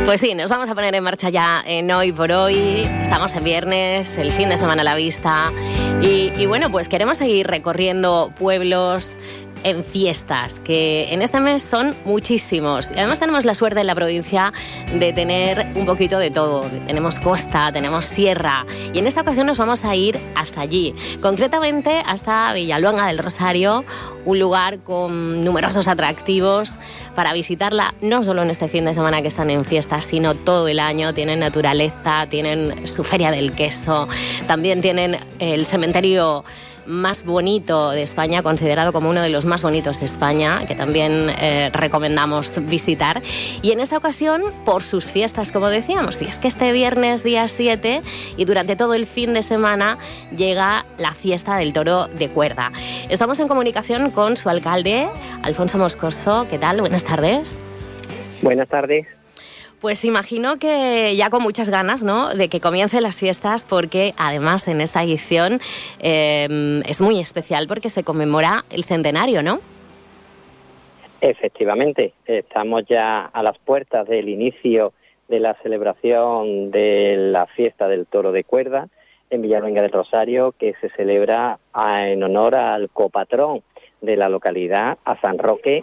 Pues sí, nos vamos a poner en marcha ya en Hoy por Hoy. Estamos en viernes, el fin de semana a la vista. Y bueno, pues queremos seguir recorriendo pueblos en fiestas, que en este mes son muchísimos. Y además tenemos la suerte en la provincia de tener un poquito de todo. Tenemos costa, tenemos sierra. Y en esta ocasión nos vamos a ir hasta allí. Concretamente hasta Villaluenga del Rosario, un lugar con numerosos atractivos para visitarla, no solo en este fin de semana que están en fiestas, sino todo el año. Tienen naturaleza, tienen su feria del queso, también tienen el cementerio más bonito de España, considerado como uno de los más bonitos de España, que también recomendamos visitar. Y en esta ocasión, por sus fiestas, como decíamos, y es que este viernes, día 7, y durante todo el fin de semana, llega la fiesta del toro de cuerda. Estamos en comunicación con su alcalde, Alfonso Moscoso. ¿Qué tal? Buenas tardes. Buenas tardes. Pues imagino que ya con muchas ganas, ¿no?, de que comiencen las fiestas, porque además en esta edición es muy especial porque se conmemora el centenario, ¿no? Efectivamente, estamos ya a las puertas del inicio de la celebración de la fiesta del toro de cuerda en Villaluenga del Rosario, que se celebra en honor al copatrón de la localidad, a San Roque,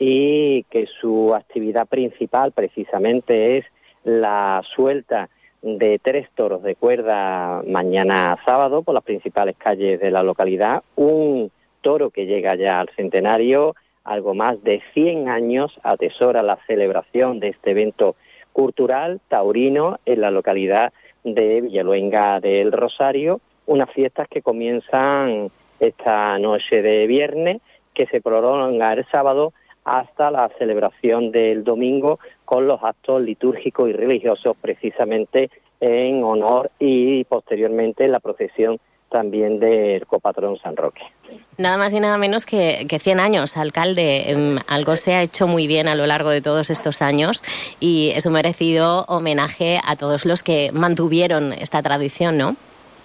y que su actividad principal precisamente es la suelta de 3 toros de cuerda mañana sábado por las principales calles de la localidad. Un toro que llega ya al centenario, algo más de 100 años, atesora la celebración de este evento cultural taurino en la localidad de Villaluenga del Rosario. Unas fiestas que comienzan esta noche de viernes, que se prolonga el sábado hasta la celebración del domingo, con los actos litúrgicos y religiosos precisamente en honor y posteriormente la procesión también del copatrón San Roque. Nada más y nada menos que 100 años, alcalde. Algo se ha hecho muy bien a lo largo de todos estos años y es un merecido homenaje a todos los que mantuvieron esta tradición, ¿no?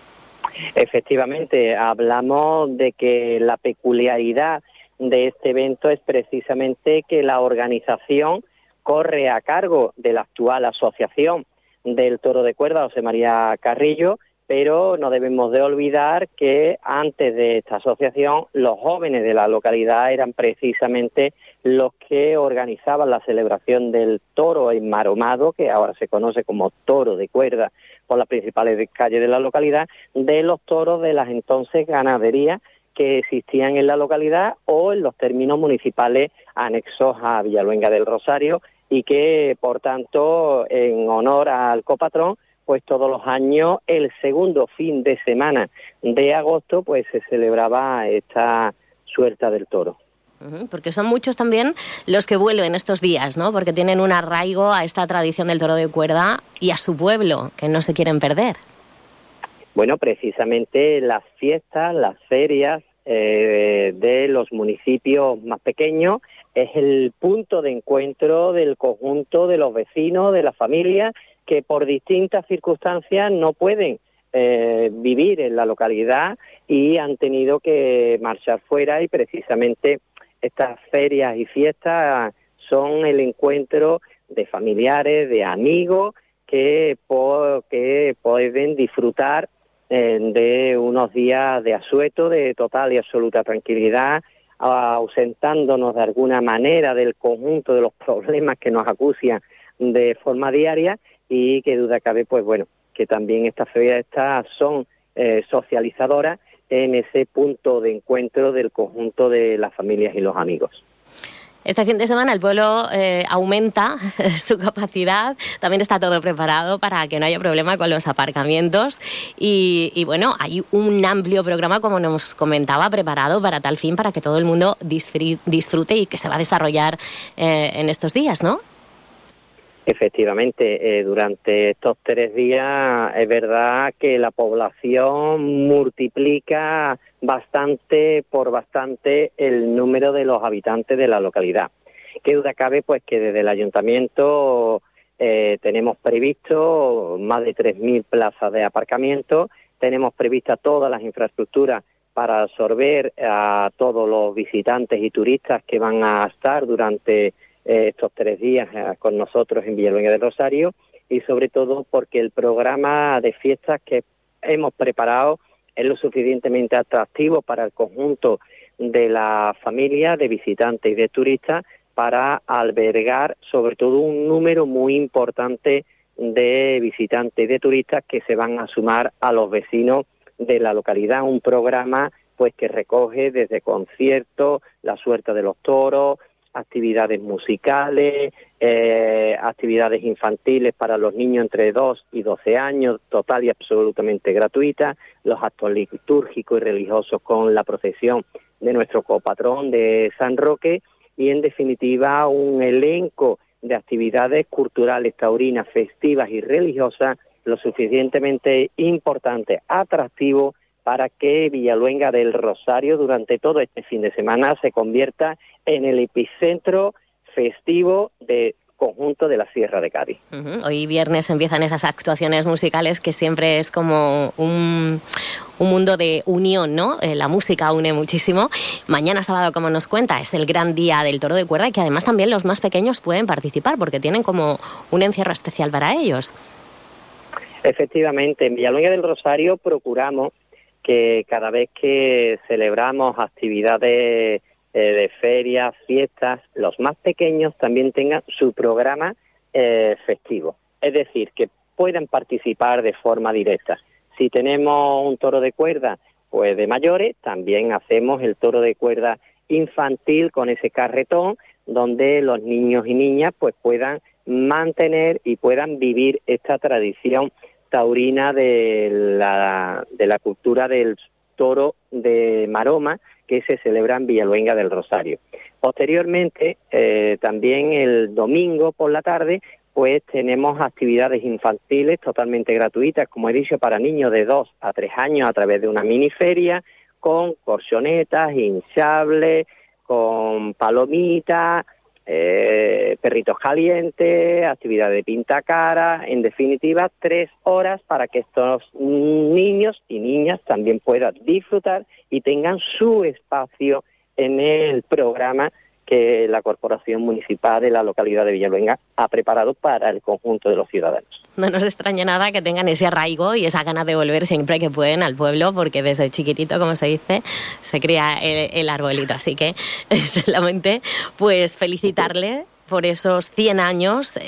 Efectivamente, hablamos de que la peculiaridad de este evento es precisamente que la organización corre a cargo de la actual asociación del toro de cuerda, José María Carrillo, pero no debemos de olvidar que antes de esta asociación los jóvenes de la localidad eran precisamente los que organizaban la celebración del toro enmaromado, que ahora se conoce como toro de cuerda por las principales calles de la localidad, de los toros de las entonces ganaderías que existían en la localidad o en los términos municipales anexos a Villaluenga del Rosario, y que, por tanto, en honor al copatrón, pues todos los años, el segundo fin de semana de agosto, pues se celebraba esta suelta del toro. Porque son muchos también los que vuelven estos días, ¿no? Porque tienen un arraigo a esta tradición del toro de cuerda y a su pueblo, que no se quieren perder. Bueno, precisamente las fiestas, las ferias de los municipios más pequeños es el punto de encuentro del conjunto de los vecinos, de las familias, que por distintas circunstancias no pueden vivir en la localidad y han tenido que marchar fuera, y precisamente estas ferias y fiestas son el encuentro de familiares, de amigos que pueden disfrutar de unos días de asueto, de total y absoluta tranquilidad, ausentándonos de alguna manera del conjunto de los problemas que nos acucian de forma diaria, y que duda cabe, pues bueno, que también estas ferias son socializadoras en ese punto de encuentro del conjunto de las familias y los amigos. Este fin de semana el pueblo aumenta su capacidad, también está todo preparado para que no haya problema con los aparcamientos y bueno, hay un amplio programa, como nos comentaba, preparado para tal fin, para que todo el mundo disfrute y que se va a desarrollar en estos días, ¿no? Efectivamente, durante estos 3 días es verdad que la población multiplica bastante el número de los habitantes de la localidad. Qué duda cabe, pues, que desde el ayuntamiento tenemos previsto más de 3.000 plazas de aparcamiento, tenemos previstas todas las infraestructuras para absorber a todos los visitantes y turistas que van a estar durante estos 3 días con nosotros en Villaluenga del Rosario, y sobre todo porque el programa de fiestas que hemos preparado es lo suficientemente atractivo para el conjunto de la familia, de visitantes y de turistas, para albergar sobre todo un número muy importante de visitantes y de turistas que se van a sumar a los vecinos de la localidad. Un programa pues que recoge desde conciertos, la suerte de los toros, actividades musicales, actividades infantiles para los niños entre 2 y 12 años, total y absolutamente gratuitas, los actos litúrgicos y religiosos con la procesión de nuestro copatrón de San Roque, y en definitiva un elenco de actividades culturales, taurinas, festivas y religiosas lo suficientemente importante, atractivo, para que Villaluenga del Rosario durante todo este fin de semana se convierta en el epicentro festivo de conjunto de la Sierra de Cádiz. Hoy viernes empiezan esas actuaciones musicales que siempre es como un mundo de unión, ¿no? La música une muchísimo. Mañana sábado, como nos cuenta, es el gran día del toro de cuerda, y que además también los más pequeños pueden participar porque tienen como un encierro especial para ellos. Efectivamente, en Villaluenga del Rosario procuramos que cada vez que celebramos actividades de ferias, fiestas, los más pequeños también tengan su programa festivo. Es decir, que puedan participar de forma directa. Si tenemos un toro de cuerda, pues de mayores, también hacemos el toro de cuerda infantil con ese carretón, donde los niños y niñas pues puedan mantener y puedan vivir esta tradición taurina de la cultura del toro de maroma que se celebra en Villaluenga del Rosario. Posteriormente, también el domingo por la tarde, pues tenemos actividades infantiles totalmente gratuitas, como he dicho, para niños de 2 a 3 años a través de una mini feria, con colchonetas, hinchables, con palomitas, perritos calientes, actividad de pintacara, en definitiva 3 horas para que estos niños y niñas también puedan disfrutar y tengan su espacio en el programa que la Corporación Municipal de la localidad de Villaluenga ha preparado para el conjunto de los ciudadanos. No nos extraña nada que tengan ese arraigo y esa gana de volver siempre que pueden al pueblo, porque desde chiquitito, como se dice, se cría el arbolito. Así que solamente pues felicitarle por esos 100 años,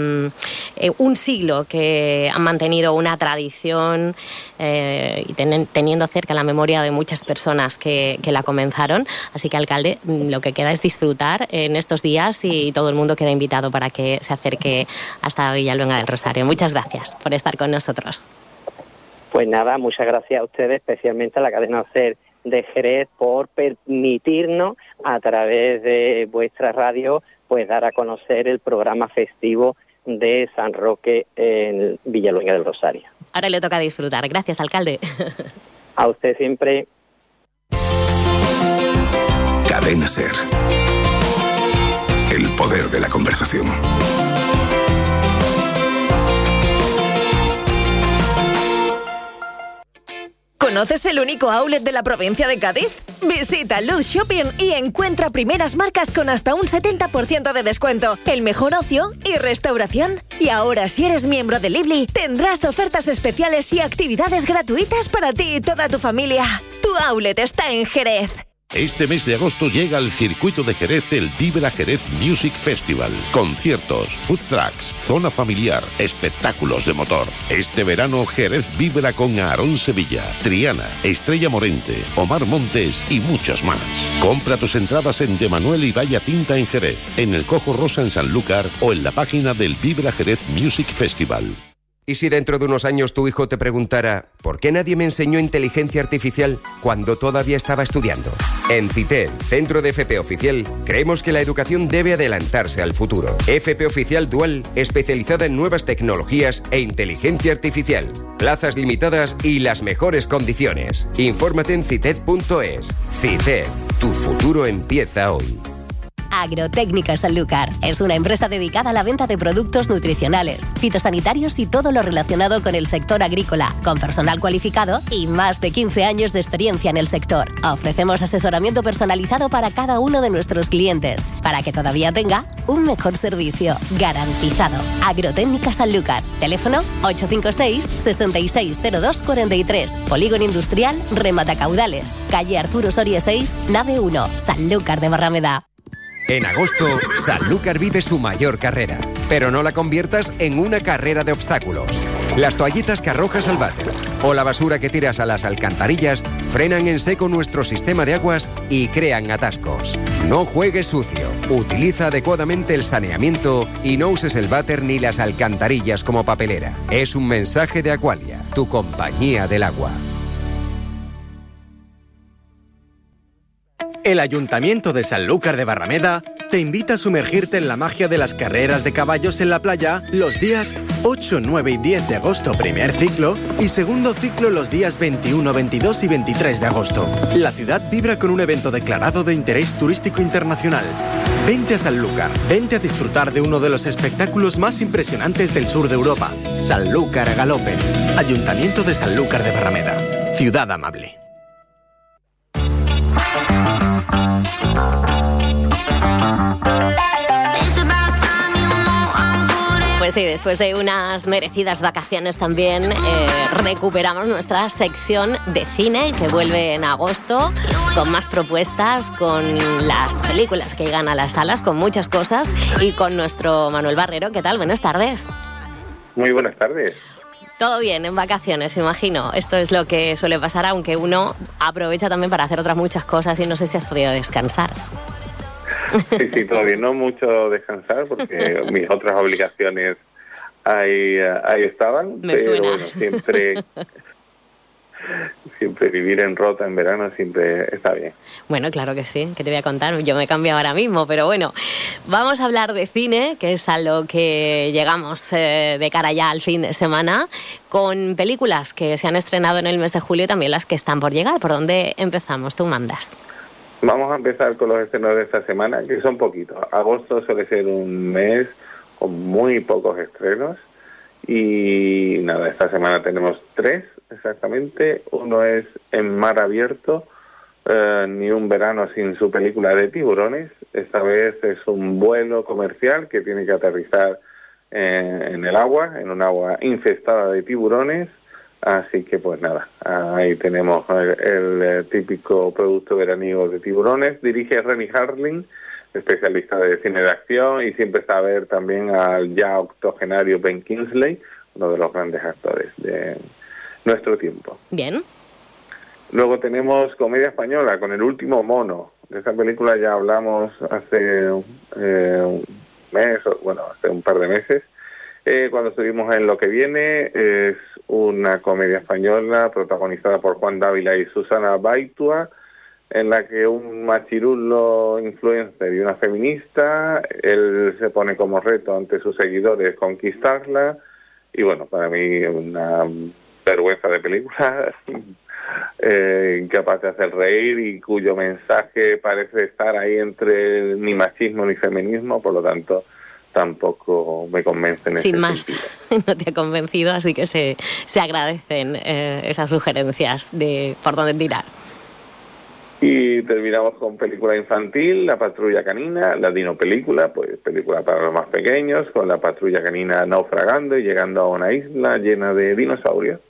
un siglo que han mantenido una tradición y teniendo cerca la memoria de muchas personas que la comenzaron. Así que, alcalde, lo que queda es disfrutar en estos días, y todo el mundo queda invitado para que se acerque hasta Villaluenga del Rosario. Muchas gracias por estar con nosotros. Pues nada, muchas gracias a ustedes, especialmente a la cadena SER de Jerez, por permitirnos a través de vuestra radio pues dar a conocer el programa festivo de San Roque en Villaluenga del Rosario. Ahora le toca disfrutar. Gracias, alcalde. A usted siempre. Cadena SER. El poder de la conversación. ¿Conoces el único outlet de la provincia de Cádiz? Visita Luz Shopping y encuentra primeras marcas con hasta un 70% de descuento, el mejor ocio y restauración. Y ahora, si eres miembro de Lively, tendrás ofertas especiales y actividades gratuitas para ti y toda tu familia. Tu outlet está en Jerez. Este mes de agosto llega al circuito de Jerez el Vibra Jerez Music Festival. Conciertos, food trucks, zona familiar, espectáculos de motor. Este verano Jerez vibra con Aarón Sevilla, Triana, Estrella Morente, Omar Montes y muchos más. Compra tus entradas en De Manuel y Valla Tinta en Jerez, en el Cojo Rosa en Sanlúcar o en la página del Vibra Jerez Music Festival. ¿Y si dentro de unos años tu hijo te preguntara ¿por qué nadie me enseñó inteligencia artificial cuando todavía estaba estudiando? En CITED, Centro de FP Oficial, creemos que la educación debe adelantarse al futuro. FP Oficial Dual, especializada en nuevas tecnologías e inteligencia artificial. Plazas limitadas y las mejores condiciones. Infórmate en cited.es. CITED, tu futuro empieza hoy. Agrotécnica Sanlúcar. Es una empresa dedicada a la venta de productos nutricionales, fitosanitarios y todo lo relacionado con el sector agrícola, con personal cualificado y más de 15 años de experiencia en el sector. Ofrecemos asesoramiento personalizado para cada uno de nuestros clientes, para que todavía tenga un mejor servicio, garantizado. Agrotécnica Sanlúcar. Teléfono 856 660243. Polígono Industrial Rematacaudales. Calle Arturo Soria 6, nave 1, Sanlúcar de Barrameda. En agosto, Sanlúcar vive su mayor carrera, pero no la conviertas en una carrera de obstáculos. Las toallitas que arrojas al váter o la basura que tiras a las alcantarillas frenan en seco nuestro sistema de aguas y crean atascos. No juegues sucio, utiliza adecuadamente el saneamiento y no uses el váter ni las alcantarillas como papelera. Es un mensaje de Aqualia, tu compañía del agua. El Ayuntamiento de Sanlúcar de Barrameda te invita a sumergirte en la magia de las carreras de caballos en la playa los días 8, 9 y 10 de agosto, primer ciclo, y segundo ciclo los días 21, 22 y 23 de agosto. La ciudad vibra con un evento declarado de interés turístico internacional. Vente a Sanlúcar, vente a disfrutar de uno de los espectáculos más impresionantes del sur de Europa. Sanlúcar a galope. Ayuntamiento de Sanlúcar de Barrameda. Ciudad amable. Pues sí, después de unas merecidas vacaciones también recuperamos nuestra sección de cine que vuelve en agosto con más propuestas, con las películas que llegan a las salas, con muchas cosas y con nuestro Manuel Barrero. ¿Qué tal? Buenas tardes. Muy buenas tardes. Todo bien, en vacaciones, imagino. Esto es lo que suele pasar, aunque uno aprovecha también para hacer otras muchas cosas y no sé si has podido descansar. Sí, todavía no mucho descansar porque mis otras obligaciones ahí estaban. Me suena. Bueno, siempre vivir en Rota en verano siempre está bien. Bueno, claro que sí, ¿qué te voy a contar? Yo me cambio ahora mismo, pero bueno, vamos a hablar de cine, que es a lo que llegamos de cara ya al fin de semana, con películas que se han estrenado en el mes de julio y también las que están por llegar. ¿Por dónde empezamos? Tú mandas. Vamos a empezar con los estrenos de esta semana, que son poquitos. Agosto suele ser un mes con muy pocos estrenos. Y nada, esta semana tenemos 3 exactamente. Uno es En mar abierto, Ni un verano sin su película de tiburones. Esta vez es un vuelo comercial que tiene que aterrizar en el agua, en un agua infestada de tiburones. Así que pues nada, ahí tenemos el típico producto veraniego de tiburones. Dirige Renny Harlin, especialista de cine de acción, y siempre está a ver también al ya octogenario Ben Kingsley, uno de los grandes actores de nuestro tiempo. Bien. Luego tenemos comedia española con El último mono. De esta película ya hablamos hace un mes, bueno, hace un par de meses, cuando estuvimos en Lo que viene. Es una comedia española protagonizada por Juan Dávila y Susana Baitua, en la que un machirulo influencer y una feminista, él se pone como reto ante sus seguidores conquistarla, y bueno, para mí una vergüenza de película, incapaz de hacer reír y cuyo mensaje parece estar ahí entre ni machismo ni feminismo, por lo tanto tampoco me convence en ese Sin más, sentido. no te ha convencido, así que se agradecen esas sugerencias de por dónde tirar. Y terminamos con película infantil, La patrulla canina, la dinopelícula, pues película para los más pequeños, con la patrulla canina naufragando y llegando a una isla llena de dinosaurios.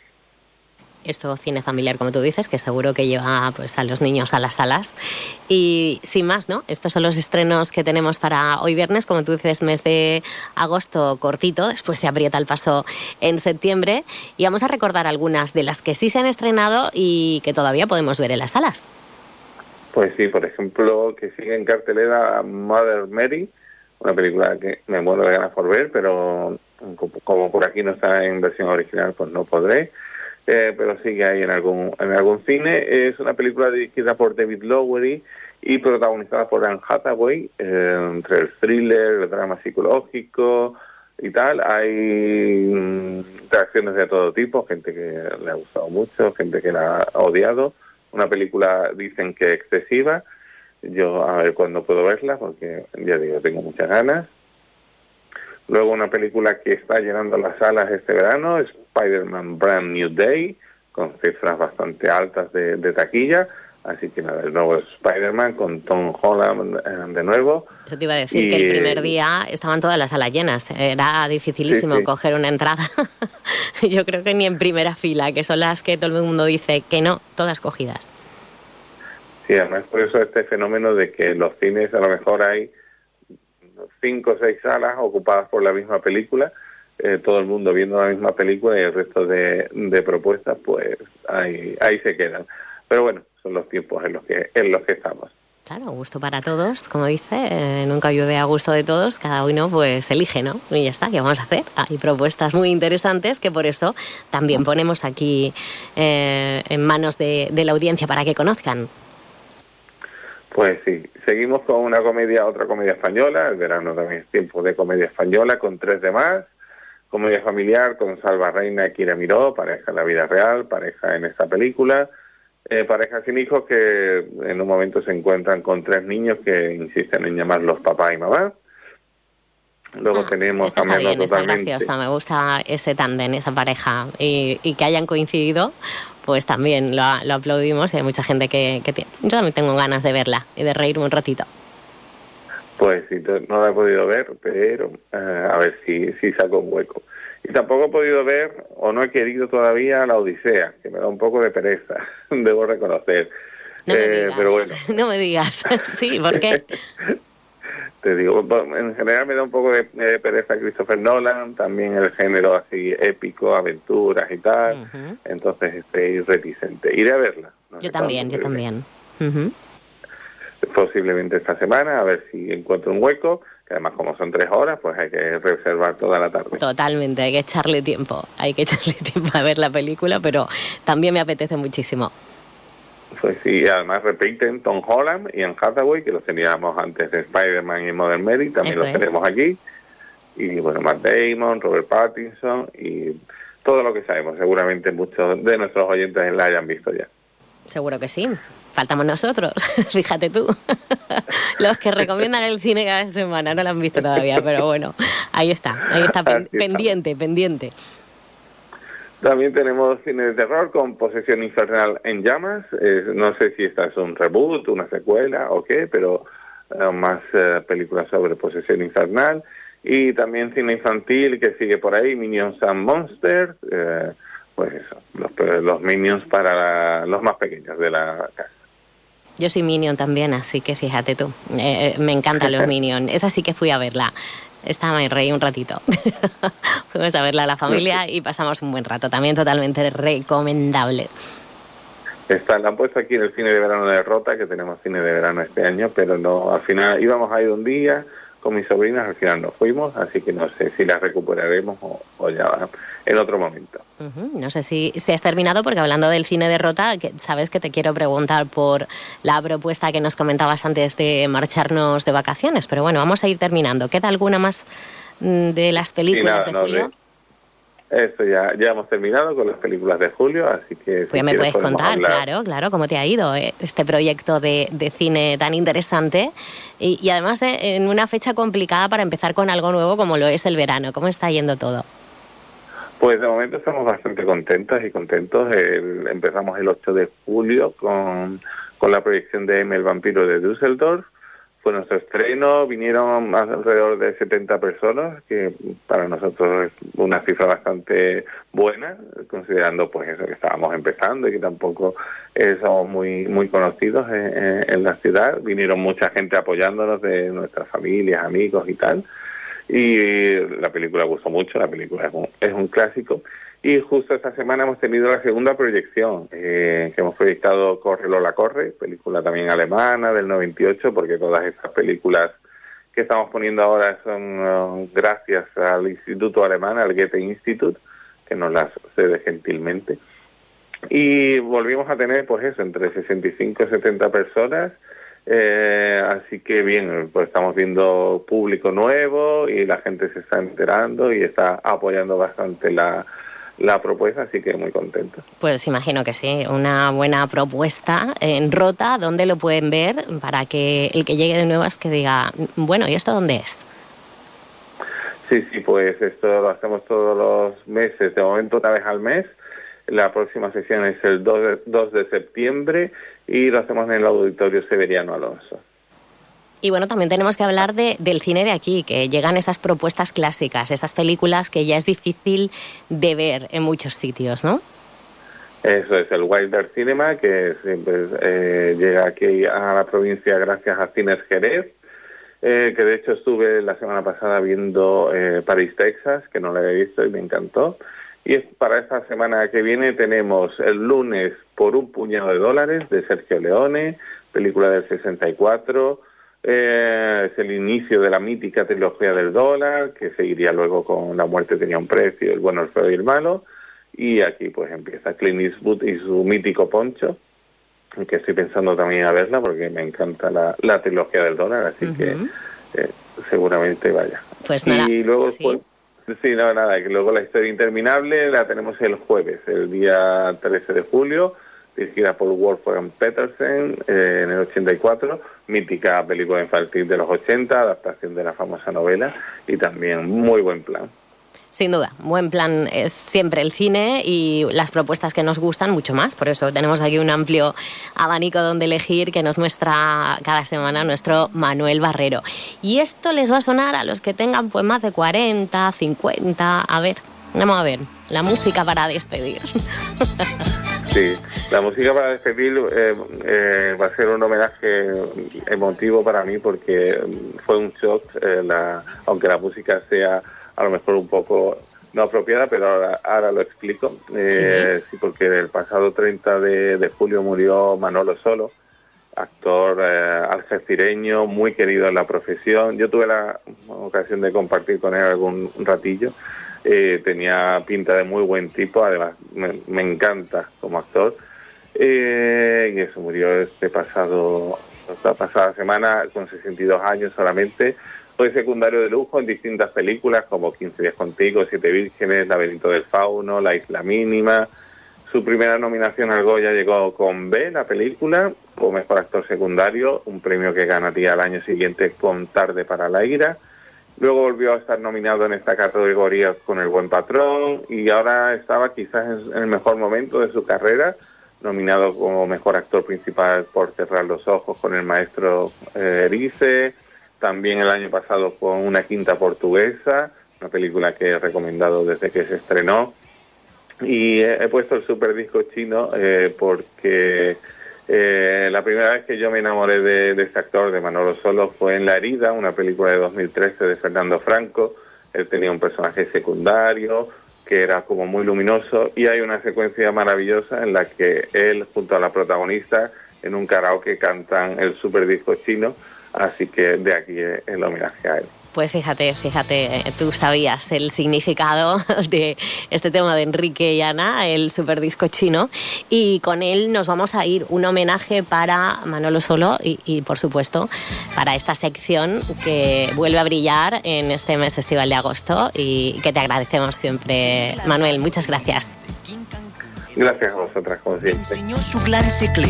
Esto cine familiar, como tú dices, que seguro que lleva pues a los niños a las salas. Y sin más, ¿no? Estos son los estrenos que tenemos para hoy viernes, como tú dices, mes de agosto cortito, después se aprieta el paso en septiembre. Y vamos a recordar algunas de las que sí se han estrenado y que todavía podemos ver en las salas. Pues sí, por ejemplo, que sigue en cartelera Mother Mary, una película que me muero de ganas por ver, pero como por aquí no está en versión original, pues no podré. Pero sigue ahí en algún cine. Es una película dirigida por David Lowery y protagonizada por Anne Hathaway, entre el thriller, el drama psicológico y tal. Hay reacciones de todo tipo, gente que le ha gustado mucho, gente que la ha odiado. Una película, dicen que excesiva, Yo a ver cuándo puedo verla, porque ya digo, tengo muchas ganas. Luego una película que está llenando las salas este verano, Spider-Man Brand New Day, con cifras bastante altas de taquilla. Así que nada, el nuevo Spider-Man con Tom Holland de nuevo. Eso te iba a decir, que el primer día estaban todas las salas llenas. Era dificilísimo coger una entrada. Yo creo que ni en primera fila, que son las que todo el mundo dice que no, todas cogidas. Sí, además por eso este fenómeno de que en los cines a lo mejor hay 5 o 6 salas ocupadas por la misma película, todo el mundo viendo la misma película y el resto de propuestas, pues ahí se quedan. Pero bueno, son los tiempos en los que estamos. Claro, gusto para todos, como dice, nunca llueve a gusto de todos, cada uno pues elige, ¿no? Y ya está, ¿qué vamos a hacer? Hay propuestas muy interesantes que por eso también ponemos aquí en manos de la audiencia para que conozcan. Pues sí, seguimos con otra comedia española, el verano también es tiempo de comedia española con 3 de más, comedia familiar con Salva Reina y Kira Miró, pareja en la vida real, pareja en esta película, pareja sin hijos que en un momento se encuentran con 3 niños que insisten en llamarlos papá y mamá. Luego tenemos también también está graciosa, me gusta ese tándem, esa pareja, y que hayan coincidido, pues también lo aplaudimos y hay mucha gente que tiene. Yo también tengo ganas de verla y de reírme un ratito. Pues sí, no la he podido ver, pero a ver si saco un hueco. Y tampoco he podido ver, o no he querido todavía, La Odisea, que me da un poco de pereza, debo reconocer. No me digas, pero bueno. No me digas, sí, ¿por qué? Te digo, en general me da un poco de pereza Christopher Nolan, también el género así épico, aventuras y tal, entonces estoy reticente. Iré a verla. No yo también. Posiblemente esta semana, a ver si encuentro un hueco, que además como son 3 horas, pues hay que reservar toda la tarde. Totalmente, hay que echarle tiempo a ver la película, pero también me apetece muchísimo. Pues sí, además repiten Tom Holland y Anne Hathaway, que los teníamos antes de Spider-Man y Modern Mary, también los tenemos aquí. Y bueno, Matt Damon, Robert Pattinson y todo lo que sabemos. Seguramente muchos de nuestros oyentes la hayan visto ya. Seguro que sí. Faltamos nosotros, fíjate tú. Los que recomiendan el cine cada semana no lo han visto todavía, pero bueno, ahí está pendiente. También tenemos cine de terror con Posesión Infernal en Llamas. No sé si esta es un reboot, una secuela o qué, pero más películas sobre Posesión Infernal. Y también cine infantil que sigue por ahí, Minions and Monsters. Pues eso, los Minions para los más pequeños de la casa. Yo soy Minion también, así que fíjate tú. Me encantan los Minions. Esa sí que fui a verla. Esta me reí un ratito. Fuimos a verla a la familia y pasamos un buen rato. También totalmente recomendable. La han puesto aquí en el cine de verano de Rota, que tenemos cine de verano este año, pero no, al final íbamos a ir un día con mis sobrinas, al final no fuimos, así que no sé si la recuperaremos o ya en otro momento. No sé si has terminado, porque hablando del cine de Rota, sabes que te quiero preguntar por la propuesta que nos comentabas antes de marcharnos de vacaciones, pero bueno, vamos a ir terminando. ¿Queda alguna más de las películas de julio? Esto ya hemos terminado con las películas de julio, así que... Pues ya me puedes contar, claro, cómo te ha ido este proyecto de cine tan interesante y además en una fecha complicada para empezar con algo nuevo como lo es el verano. ¿Cómo está yendo todo? Pues de momento estamos bastante contentas y contentos. Empezamos el 8 de julio con la proyección de M, el vampiro de Düsseldorf. Fue nuestro estreno, vinieron alrededor de 70 personas, que para nosotros es una cifra bastante buena, considerando pues eso, que estábamos empezando y que tampoco somos muy conocidos en la ciudad. Vinieron mucha gente apoyándonos de nuestras familias, amigos y tal. Y la película gustó mucho, la película es un clásico. Y justo esta semana hemos tenido la segunda proyección, que hemos proyectado Corre Lola Corre, película también alemana del 98, porque todas estas películas que estamos poniendo ahora son gracias al Instituto Alemán, al Goethe Institut, que nos las cede gentilmente. Y volvimos a tener, pues eso, entre 65 y 70 personas, así que bien, pues estamos viendo público nuevo y la gente se está enterando y está apoyando bastante la la propuesta, así que muy contento. Pues imagino que sí, una buena propuesta en Rota. ¿Dónde lo pueden ver? Para que el que llegue de nuevas que diga, bueno, ¿y esto dónde es? Sí, pues esto lo hacemos todos los meses, de momento una vez al mes. La próxima sesión es el 2 de septiembre y lo hacemos en el Auditorio Severiano Alonso. Y bueno, también tenemos que hablar del cine de aquí, que llegan esas propuestas clásicas, esas películas que ya es difícil de ver en muchos sitios, ¿no? Eso es, el Wilder Cinema, que siempre llega aquí a la provincia gracias a Cines Jerez, que de hecho estuve la semana pasada viendo París, Texas, que no la había visto y me encantó. Y para esta semana que viene tenemos el lunes Por un puñado de dólares, de Sergio Leone, película del 64. Es el inicio de la mítica trilogía del dólar, que seguiría luego con La muerte tenía un precio, El bueno, el feo y el malo. Y aquí pues empieza Clint Eastwood y su mítico Poncho, que estoy pensando también a verla porque me encanta la trilogía del dólar, así que seguramente vaya. Pues nada, y luego ¿sí? Que luego La historia interminable la tenemos el jueves, el día 13 de julio, dirigida por Wolfgang Petersen en el 84, mítica película infantil de los 80, adaptación de la famosa novela y también muy buen plan. Sin duda, buen plan es siempre el cine y las propuestas que nos gustan mucho más. Por eso tenemos aquí un amplio abanico donde elegir que nos muestra cada semana nuestro Manuel Barrero. Y esto les va a sonar a los que tengan pues más de 40, 50... A ver, vamos a ver, la música para despedir. Sí, la música para despedir va a ser un homenaje emotivo para mí porque fue un shock, aunque la música sea a lo mejor un poco no apropiada, pero ahora lo explico. Sí, porque el pasado 30 de julio murió Manolo Solo, actor algecireño, muy querido en la profesión. Yo tuve la ocasión de compartir con él algún ratillo. Tenía pinta de muy buen tipo, además me encanta como actor, y eso, murió esta pasada semana con 62 años solamente. Fue secundario de lujo en distintas películas como 15 días contigo, 7 vírgenes, Laberinto del fauno, La isla mínima. Su primera nominación al Goya llegó con B, la película, como mejor actor secundario, un premio que ganaría al año siguiente con Tarde para la ira. Luego volvió a estar nominado en esta categoría con El buen patrón y ahora estaba quizás en el mejor momento de su carrera, nominado como mejor actor principal por Cerrar los ojos con El maestro Erice, también el año pasado con Una quinta portuguesa, una película que he recomendado desde que se estrenó. Y he puesto el super disco chino porque la primera vez que yo me enamoré de este actor, de Manolo Solo, fue en La herida, una película de 2013 de Fernando Franco. Él tenía un personaje secundario que era como muy luminoso y hay una secuencia maravillosa en la que él junto a la protagonista en un karaoke cantan el super disco chino, así que de aquí el homenaje a él. Pues fíjate, tú sabías el significado de este tema de Enrique y Ana, el superdisco chino, y con él nos vamos a ir, un homenaje para Manolo Solo y por supuesto, para esta sección que vuelve a brillar en este mes estival de agosto y que te agradecemos siempre, Manuel. Muchas gracias. Gracias a vosotras, como siempre. Enseñó su gran secreto.